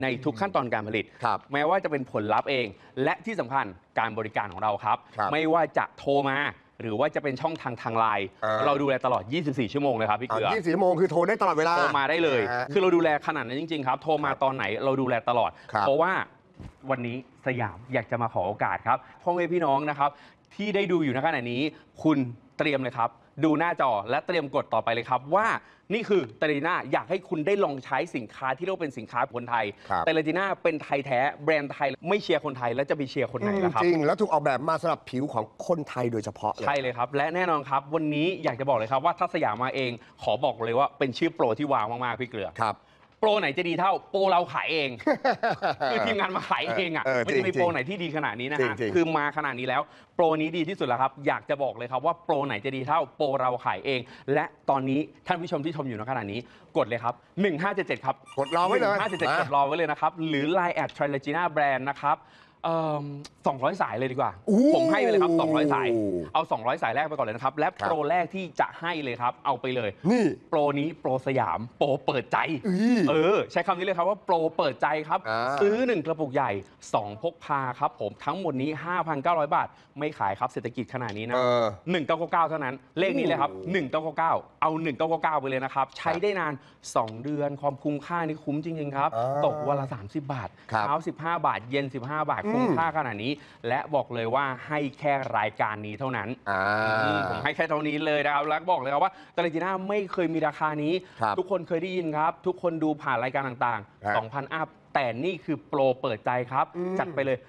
ในทุกขั้นตอนการผลิตแม้ว่าจะเป็นผลลัพธ์เองและที่สำคัญการบริการของเราครับไม่ว่าจะโทรมาหรือว่าจะเป็นช่องทางไลน์เราดูแลตลอด 24 ชั่วโมงเลยครับพี่เกลือ 24 ชั่วโมงคือโทรได้ตลอดเวลาโทรมาได้เลยคือเราดูแลขนาดนั้นจริงๆครับโทรมาตอนไหนเราดูแลตลอดเพราะว่าวันนี้สยามอยากจะมาขอโอกาสครับพ่อแม่พี่น้องนะครับที่ได้ดูอยู่ในขณะนี้คุณเตรียมเลยครับดูหน้าจอและเตรียมกดต่อไปเลยครับว่านี่คือเตเลน่าอยากให้คุณได้ลองใช้สินค้าที่เรียกว่าเป็นสินค้าคนไทยเตเลน่าเป็นไทยแท้แบรนด์ไทยไม่เชียร์คนไทยแล้วจะไปเชียร์คนไหนล่ะครับจริงแล้วถูกออกแบบมาสำหรับผิวของคนไทยโดยเฉพาะใช่เลยครับและแน่นอนครับวันนี้อยากจะบอกเลยครับว่าถ้าสยามมาเองขอบอกเลยว่าเป็นชื่อโปรที่ว้าวมากๆพี่เกลือครับโปรไหนจะดีเท่าโปรเราขายเองคือทีมงานมาขายเองอ่ะไม่จะมีโปรไหนที่ดีขนาดนี้นะฮะคือมาขนาดนี้แล้วโปรนี้ดีที่สุดแล้วครับอยากจะบอกเลยครับว่าโปรไหนจะดีเท่าโปรเราขายเองและตอนนี้ท่านผู้ชมที่ชมอยู่ในขณะนี้กดเลยครับ1577ครับกดรอไว้เลย 1577กดรอไว้เลยนะครับหรือ Line @Trilogina Brand นะครับ200 สายเลยดีกว่าผมให้ไปเลยครับ200 สายเอา200 สายแรกไปก่อนเลยนะครับและโปรแรกที่จะให้เลยครับเอาไปเลยนี่โปรนี้โปรสยามโปรเปิดใจใช้คำนี้เลยครับว่าโปรเปิดใจครับซื้อ1กระปุกใหญ่2พกพาครับผมทั้งหมดนี้ 5,900 บาทไม่ขายครับเศรษฐกิจขนาดนี้นะ1999เท่านั้นเลขนี้เลยครับ1999เอา1999ไปเลยนะครับใช้ได้นาน2 เดือนความคุ้มค่านี่คุ้มจริงๆครับตกวันละ30 บาทเช้า15 บาทเย็น15 บาทคุ้มค่าขนาดนี้และบอกเลยว่าให้แค่รายการนี้เท่านั้นผมให้แค่เท่านี้เลยนะครับแล้วบอกเลยครับว่าเตเลจิน่าไม่เคยมีราคานี้ทุกคนเคยได้ยินครับทุกคนดูผ่านรายการต่างๆ 2,000 อัพแต่นี่คือโปรเปิดใจครับจัดไปเลย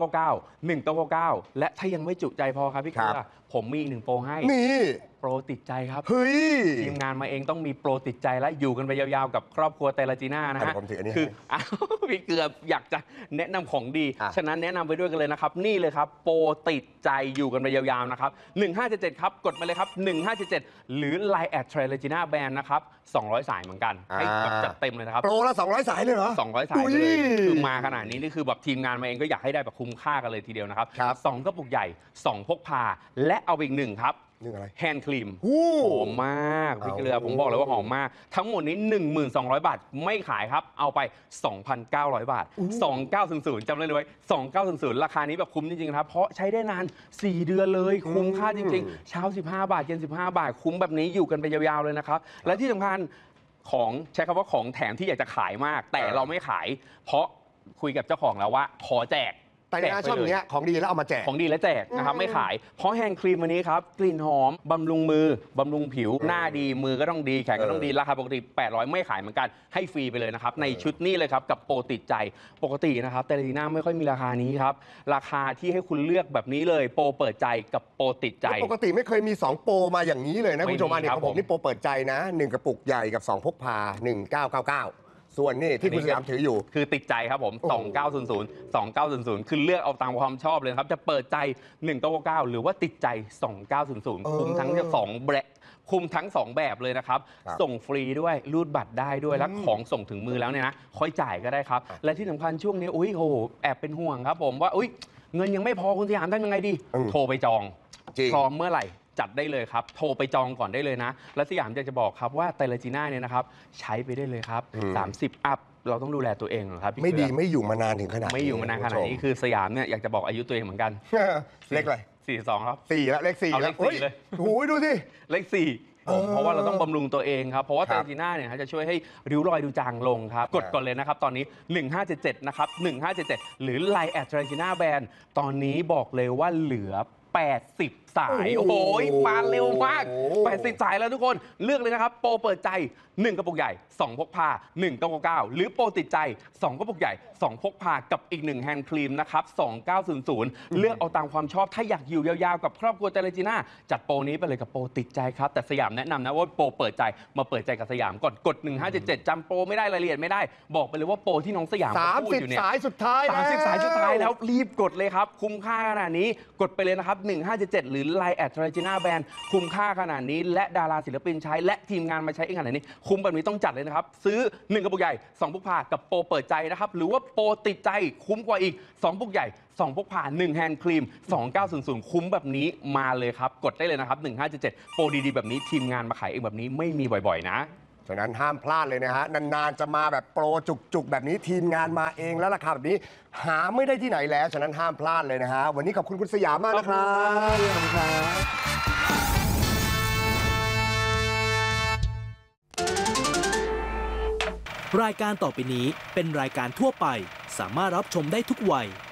1999และถ้ายังไม่จุใจพอครับพี่เกลือผมมีอีก1โปรให้นี่โปรติดใจครับเฮ้ยทีมงานมาเองต้องมีโปรติดใจและอยู่กันไปยาวๆกับครอบครัวเตเลจิน่านะฮะคือพี่เกลืออยากจะแนะนำของดีฉะนั้นแนะนำไปด้วยกันเลยนะครับนี่เลยครับโปรติดใจอยู่กันไปยาวๆนะครับ1577ครับกดมาเลยครับ1577หรือ Line @Trilogina Brand นะครับ200 สายเหมือนกันให้จัดเต็มเลยนะครับโปรละ200 สายเลยเหรอ 200 สายเลยคือมาขนาดนี้นี่คือแบบทีมงานมาเองก็อยากให้ได้แบบคุ้มค่ากันเลยทีเดียวนะครับ2กระปุกใหญ่2พกพาและเอาอีก1ครับแฮนด์ครีมหอมมากพี่เกลือผมบอกเลยว่าหอมมากทั้งหมดนี้ 1200 บาทไม่ขายครับเอาไป 2,900 บาท2900จำเลยไว้2900ราคานี้แบบคุ้มจริงๆครับเพราะใช้ได้นาน4 เดือนเลยคุ้มค่าจริงๆเช้า15 บาทเย็น15 บาทคุ้มแบบนี้อยู่กันไปยาวๆเลยนะครับและที่สำคัญของใช้คำว่าของแถมที่อยากจะขายมากแต่เราไม่ขายเพราะคุยกับเจ้าของแล้วว่าขอแจกแต่ในช่องนี้ของดีแล้วเอามาแจกของดีและแจกนะครับไม่ขายเพราะแฮนด์ครีมวันนี้ครับกลิ่นหอมบำรุงมือบำรุงผิวหน้าดีมือก็ต้องดีแขนก็ต้องดีราคาปกติ800ไม่ขายเหมือนกันให้ฟรีไปเลยนะครับในชุดนี้เลยครับกับโปรติดใจปกตินะครับเตเลจิน่าไม่ค่อยมีราคานี้ครับราคาที่ให้คุณเลือกแบบนี้เลยโปรเปิดใจกับโปรติดใจปกติไม่เคยมี2โปรมาอย่างนี้เลยนะคุณผู้ชมอันนี้ของผมนี่โปรเปิดใจนะ1กระปุกใหญ่กับ2พกพา1999ส่วนนี่ที่คุณสยามถืออยู่คือติดใจครับผม2900คือเลือกเอาตามความชอบเลยครับจะเปิดใจ1999หรือว่าติดใจ2900คุมทั้ง2แบบคุมทั้ง2แบบเลยนะครับส่งฟรีด้วยรูดบัตรได้ด้วยและของส่งถึงมือแล้วเนี่ยนะค่อยจ่ายก็ได้ครับและที่สำคัญช่วงนี้โหแอบเป็นห่วงครับผมว่าเงินยังไม่พอคุณสยามทำยังไงดีโทรไปจองพร้อมเมื่อไหร่จัดได้เลยครับโทรไปจองก่อนได้เลยนะและสยามอยากจะบอกครับว่าเตเลจิน่าเนี่ยนะครับใช้ไปได้เลยครับ30 อัพเราต้องดูแลตัวเองครับไม่ดีไม่อยู่มานานถึงขนาดไม่อยู่มานานขนาดนี้คือสยามเนี่ยอยากจะบอกอายุตัวเองเหมือนกันเลขอะไร 42ครับ 4แล้วเลข4 เอาเลข4เลยโอ้ยดูสิเลข4เพราะว่าเราต้องบำรุงตัวเองครับเพราะว่าเตเลจิน่าเนี่ยจะช่วยให้ริ้วรอยดูจางลงครับกดก่อนเลยนะครับตอนนี้1577นะครับ1577หรือ Line @Trilogina Brand ตอนนี้บอกเลยว่าเหลือ80 สายโอ้โหมาเร็วมาก80 สายแล้วทุกคนเลือกเลยนะครับโปรเปิดใจ1กระปุกใหญ่2พกพา1999หรือโปรติดใจ2กระปุกใหญ่2พกพากับอีก1แฮนด์ครีมนะครับ2900เลือกเอาตามความชอบถ้าอยากอยู่ยาวๆกับครอบครัวเตเลจิน่าจัดโปรนี้ไปเลยกับโปรติดใจครับแต่สยามแนะนำนะว่าโปรเปิดใจมาเปิดใจกับสยามก่อนกด1577จำโปรไม่ได้รายละเอียดไม่ได้บอกไปเลยว่าโปรที่น้องสยามพูดอยู่เนี่ย 30 สายสุดท้าย 30 สายสุดท้ายแล้วรีบกดเลยครับคุ้มค่าขนาดนี้กดไปเลยนะครับ1577หรือ Line @Trilogina Brand คุ้มค่าขนาดนี้และดาราศิลปินใช้และทีมงานมาใช้เองขนาดนี้คุ้มแบบนี้ต้องจัดเลยนะครับซื้อ1กระปุกใหญ่2พกพากับโปรเปิดใจนะครับหรือว่าโปรติดใจคุ้มกว่าอีก2ปุกใหญ่2พกพา1แฮนด์ครีม2900คุ้มแบบนี้มาเลยครับกดได้เลยนะครับ1577โปรดีๆแบบนี้ทีมงานมาขายเองแบบนี้ไม่มีบ่อยๆนะฉะนั้นห้ามพลาดเลยนะฮะนานๆจะมาแบบโปรจุกๆแบบนี้ทีมงานมาเองแล้วราคาแบบนี้หาไม่ได้ที่ไหนแล้วฉะนั้นห้ามพลาดเลยนะฮะวันนี้ขอบคุณคุณสยามมากนะครับขอบคุณครับรายการต่อไปนี้เป็นรายการทั่วไปสามารถรับชมได้ทุกวัย